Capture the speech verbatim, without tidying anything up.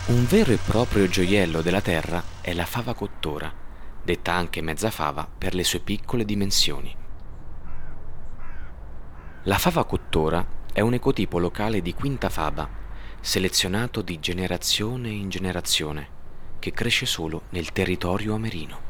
Un vero e proprio gioiello della terra è la fava cottora, detta anche mezza fava per le sue piccole dimensioni. La fava cottora è un ecotipo locale di quinta faba, selezionato di generazione in generazione, che cresce solo nel territorio amerino.